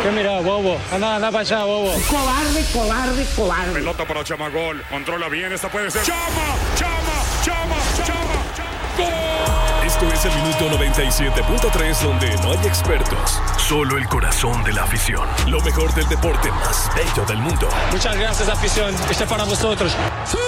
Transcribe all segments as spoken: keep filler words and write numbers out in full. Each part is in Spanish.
¿Qué mira, bobo? Anda, anda para allá, bobo. Cobarde, cobarde, cobarde. Pelota para Chama, gol. Controla bien, esta puede ser. ¡Chama! ¡Chama! ¡Chama! ¡Chama! ¡Gol! Esto es el minuto noventa y siete punto tres, donde no hay expertos, solo el corazón de la afición. Lo mejor del deporte más bello del mundo. Muchas gracias, afición. Este es para vosotros. ¡Sí!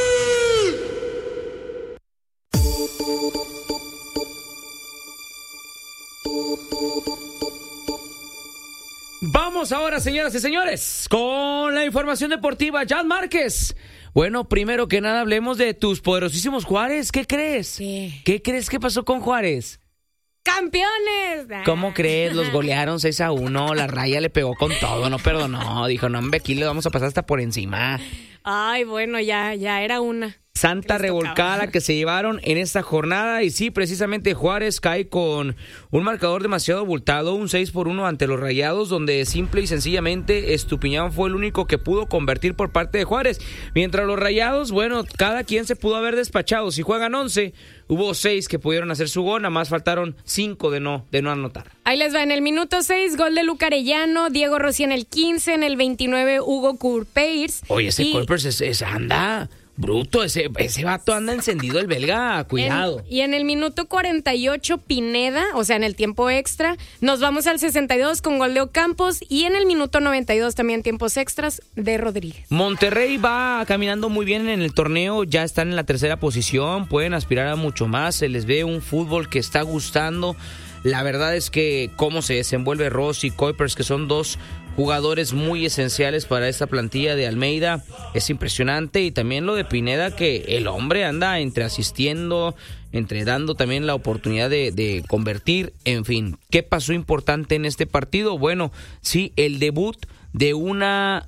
Vamos ahora, señoras y señores, con la información deportiva. Jan Márquez. Bueno, primero que nada hablemos de tus poderosísimos Juárez. ¿Qué crees? Sí. ¿Qué crees que pasó con Juárez? ¡Campeones! ¿Cómo crees? Los golearon seis a uno. La Raya le pegó con todo, no perdonó. Dijo, no, hombre, aquí le vamos a pasar hasta por encima. Ay, bueno, ya, ya era una. Santa revolcada que se llevaron en esta jornada. Y sí, precisamente Juárez cae con un marcador demasiado abultado, un seis por uno ante los Rayados, donde simple y sencillamente Estupiñán fue el único que pudo convertir por parte de Juárez. Mientras los Rayados, bueno, cada quien se pudo haber despachado. Si juegan once, hubo seis que pudieron hacer su gol, nada más faltaron cinco de no, de no anotar. Ahí les va, en el minuto seis, gol de Luca Arellano, Diego Rossi en el quince, en el veintinueve, Hugo Kurpeirs. Oye, ese y... Kurpeirs es, es, anda... bruto, ese, ese vato anda encendido el belga, cuidado. En, y en el minuto cuarenta y ocho, Pineda, o sea, en el tiempo extra, nos vamos al sesenta y dos con gol de Ocampos, y en el minuto noventa y dos también tiempos extras de Rodríguez. Monterrey va caminando muy bien en el torneo, ya están en la tercera posición, pueden aspirar a mucho más, se les ve un fútbol que está gustando. La verdad es que cómo se desenvuelve Rossi y Kuipers, que son dos jugadores muy esenciales para esta plantilla de Almeida, es impresionante. Y también lo de Pineda, que el hombre anda entre asistiendo, entre dando también la oportunidad de, de convertir. En fin, ¿qué pasó importante en este partido? Bueno, sí, el debut de una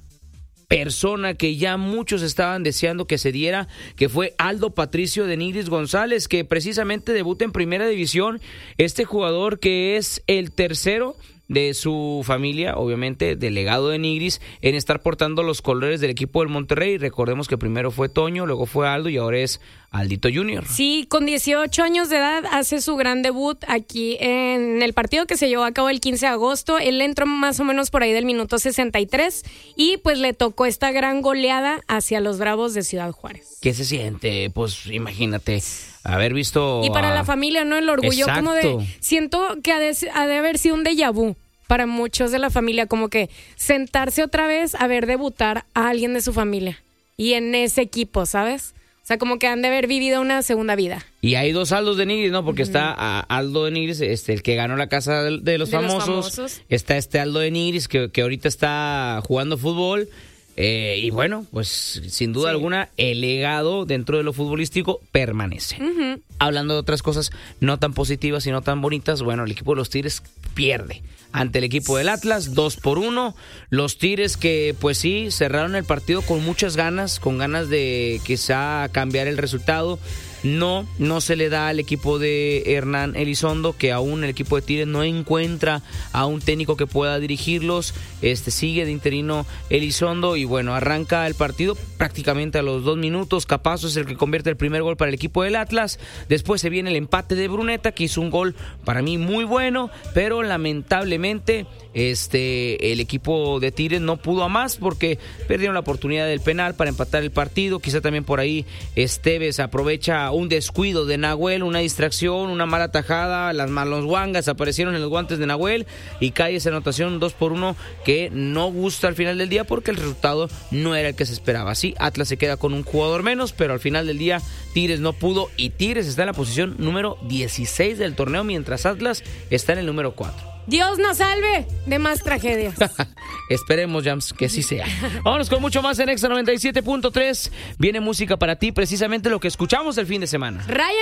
persona que ya muchos estaban deseando que se diera, que fue Aldo Patricio de Nigris González, que precisamente debuta en Primera División. Este jugador que es el tercero de su familia, obviamente, delegado de Nigris, en estar portando los colores del equipo del Monterrey. Recordemos que primero fue Toño, luego fue Aldo y ahora es Aldito Junior. Sí, con dieciocho años de edad hace su gran debut aquí en el partido que se llevó a cabo el quince de agosto. Él entró más o menos por ahí del minuto sesenta y tres y pues le tocó esta gran goleada hacia los Bravos de Ciudad Juárez. ¿Qué se siente? Pues imagínate haber visto... Y para a... la familia, ¿no? El orgullo. Exacto. Como de... Siento que ha de, ha de haber sido un déjà vu para muchos de la familia, como que sentarse otra vez a ver debutar a alguien de su familia y en ese equipo, ¿sabes? O sea, como que han de haber vivido una segunda vida. Y hay dos Aldos de Nigris, ¿no? Porque uh-huh. está a Aldo de Nigris, este, el que ganó la Casa de, de, los, de famosos. los famosos. Está este Aldo de Nigris, que, que ahorita está jugando fútbol. Eh, y bueno, pues sin duda sí. alguna, el legado dentro de lo futbolístico permanece. Uh-huh. Hablando de otras cosas no tan positivas y no tan bonitas, bueno, el equipo de los Tigres pierde ante el equipo del Atlas, dos por uno. Los Tigres que, pues sí, cerraron el partido con muchas ganas, con ganas de quizá cambiar el resultado. No, no se le da al equipo de Hernán Elizondo, que aún el equipo de Tigres no encuentra a un técnico que pueda dirigirlos. Este sigue de interino Elizondo y bueno, arranca el partido prácticamente a los dos minutos. Capazo es el que convierte el primer gol para el equipo del Atlas. Después se viene el empate de Bruneta, que hizo un gol para mí muy bueno, pero lamentablemente este el equipo de Tigres no pudo a más porque perdieron la oportunidad del penal para empatar el partido. Quizá también por ahí Esteves aprovecha un descuido de Nahuel, una distracción, una mala tajada, las malos guangas aparecieron en los guantes de Nahuel y cae esa anotación dos por uno que no gusta al final del día porque el resultado no era el que se esperaba. Sí, Atlas se queda con un jugador menos, pero al final del día Tigres no pudo y Tigres está en la posición número dieciséis del torneo, mientras Atlas está en el número cuatro. Dios nos salve de más tragedias. Esperemos, Jams, que sí sea. Vámonos con mucho más en Exa noventa y siete punto tres. Viene música para ti, precisamente lo que escuchamos el fin de semana. Ryan